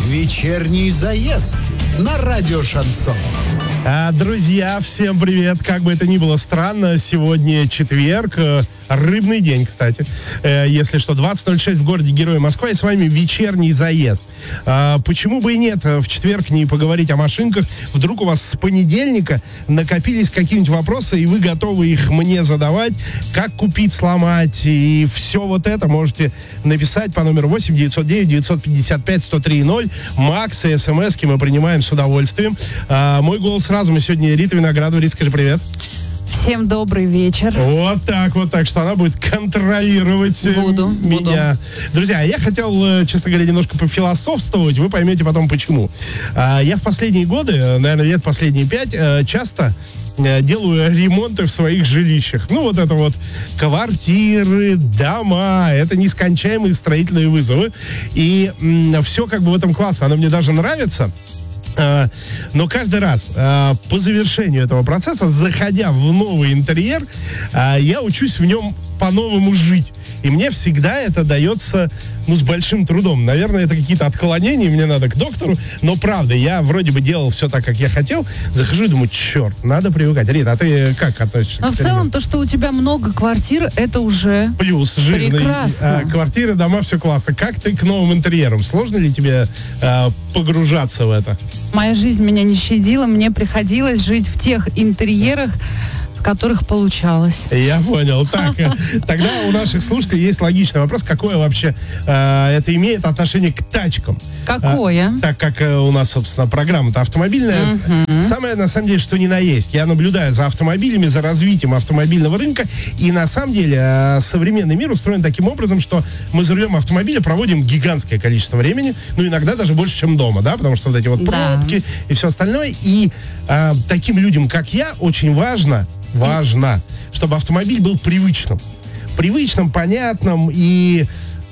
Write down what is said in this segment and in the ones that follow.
Вечерний заезд на радио Шансон. Друзья, всем привет. Как бы это ни было странно, сегодня четверг, рыбный день, кстати. Если что, 20:06 в городе Героя Москва, и с вами вечерний заезд. Почему бы и нет в четверг не поговорить о машинках? Вдруг у вас с понедельника накопились какие-нибудь вопросы, и вы готовы их мне задавать, как купить, сломать, и все вот это можете написать по номеру 8 909 955 103.0. Макс и смски мы принимаем с удовольствием. Мой голос сразу. Мы сегодня Рита Виноградова. Рит, скажи привет. Всем добрый вечер. Вот так, что она будет контролировать меня. Друзья, я хотел, честно говоря, немножко пофилософствовать, вы поймете потом почему. Я в последние годы, наверное, лет последние 5, часто делаю ремонты в своих жилищах. Ну, вот это вот квартиры, дома, это нескончаемые строительные вызовы. И все как бы в этом классе, оно мне даже нравится. Но каждый раз по завершению этого процесса, заходя в новый интерьер, я учусь в нем по-новому жить. И мне всегда это дается, с большим трудом. Наверное, это какие-то отклонения, мне надо к доктору. Но правда, я вроде бы делал все так, как я хотел. Захожу и думаю, черт, надо привыкать. Рита, а ты как относишься? Но в целом, то, что у тебя много квартир, это уже плюс, жирный. Прекрасно. Квартиры, дома, все классно. Как ты к новым интерьерам? Сложно ли тебе погружаться в это? Моя жизнь меня не щадила. Мне приходилось жить в тех интерьерах, в которых получалось. Я понял. Так, тогда у наших слушателей есть логичный вопрос, какое вообще это имеет отношение к тачкам? Какое? Так как у нас, собственно, программа-то автомобильная. Самое, на самом деле, что ни на есть. Я наблюдаю за автомобилями, за развитием автомобильного рынка, и на самом деле современный мир устроен таким образом, что мы за рулем автомобиля проводим гигантское количество времени, иногда даже больше, чем дома, да, потому что вот эти вот пробки и все остальное. И таким людям, как я, очень важно, чтобы автомобиль был привычным, понятным и,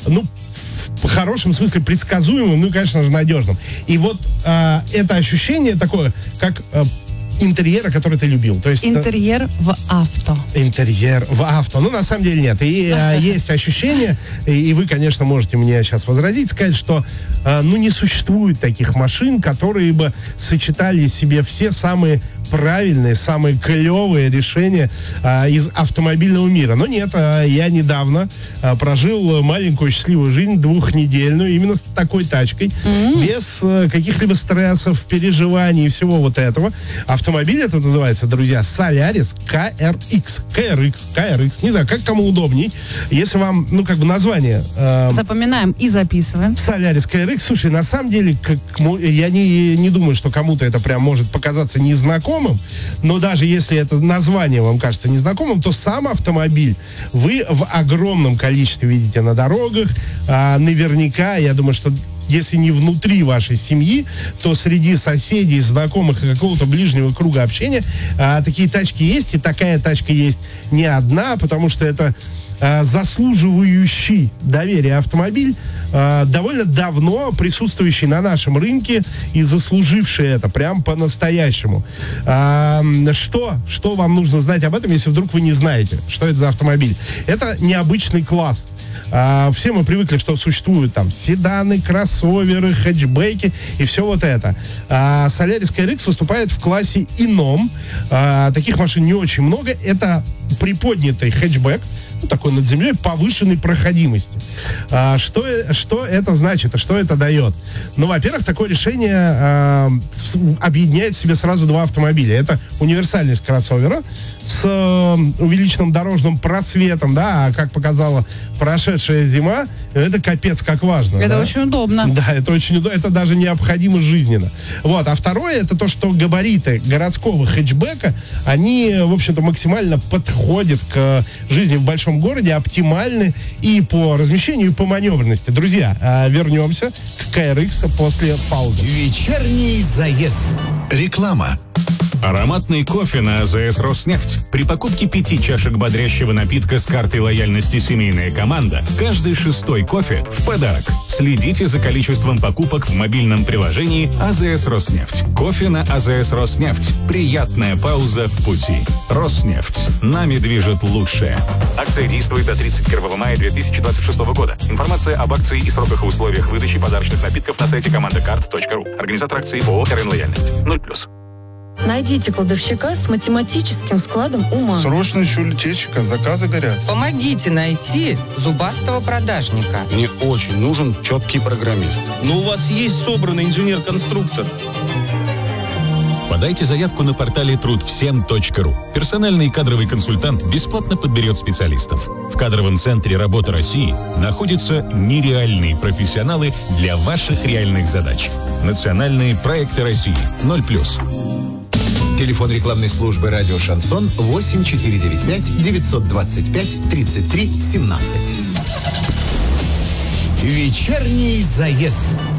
в хорошем смысле предсказуемым, и, конечно же, надежным. И вот это ощущение такое, как интерьера, который ты любил. То есть интерьер в авто. Интерьер в авто. На самом деле нет. И есть ощущение, и вы, конечно, можете мне сейчас возразить, сказать, что не существует таких машин, которые бы сочетали в себе все самые правильные, самые клевые решения из автомобильного мира. Но нет, я недавно прожил маленькую счастливую жизнь, 2-недельную, именно с такой тачкой, без каких-либо стрессов, переживаний и всего вот этого. Автомобиль это называется, друзья, Solaris KRX. Не знаю, как кому удобней. Если вам, название... Запоминаем и записываем. Solaris KRX. Слушай, на самом деле, я не думаю, что кому-то это прям может показаться незнакомым, но даже если это название вам кажется незнакомым, то сам автомобиль вы в огромном количестве видите на дорогах. Наверняка, я думаю, что если не внутри вашей семьи, то среди соседей, знакомых и какого-то ближнего круга общения такие тачки есть, и такая тачка есть не одна, потому что это заслуживающий доверия автомобиль, довольно давно присутствующий на нашем рынке и заслуживший это прям по-настоящему. Что вам нужно знать об этом, если вдруг вы не знаете, что это за автомобиль? Это необычный класс. Все мы привыкли, что существуют там седаны, кроссоверы, хэтчбеки и все вот это. Solaris KRX выступает в классе ином. Таких машин не очень много. Это приподнятый хэтчбэк, такой над землей, повышенной проходимости. Что это значит, и что это дает? Во-первых, такое решение объединяет в себе сразу два автомобиля. Это универсальность кроссовера с увеличенным дорожным просветом, да, как показала прошедшая зима, это капец как важно. Это да? очень удобно. Да, это очень удобно, это даже необходимо жизненно. А второе, это то, что габариты городского хэтчбека, они, в общем-то, максимально подходят к жизни в большом городе, оптимальны и по размещению, и по маневренности. Друзья, вернемся к KRX после паузы. Вечерний заезд. Реклама. Ароматный кофе на АЗС «Роснефть». При покупке 5 чашек бодрящего напитка с картой лояльности «Семейная команда» каждый 6-й кофе в подарок. Следите за количеством покупок в мобильном приложении АЗС «Роснефть». Кофе на АЗС «Роснефть». Приятная пауза в пути. «Роснефть». Нами движет лучшее. Акция действует до 31 мая 2026 года. Информация об акции и сроках и условиях выдачи подарочных напитков на сайте командакарт.ру. Организатор акции ООО «РН Лояльность». 0+. Найдите кладовщика с математическим складом ума. Срочно ищу летчика, заказы горят. Помогите найти зубастого продажника. Мне очень нужен четкий программист. Но у вас есть собранный инженер-конструктор. Подайте заявку на портале трудвсем.ру. Персональный кадровый консультант бесплатно подберет специалистов. В кадровом центре «Работа России» находятся нереальные профессионалы для ваших реальных задач. Национальные проекты России. 0+. Телефон рекламной службы «Радио Шансон» 8495-925-33-17. Вечерний заезд.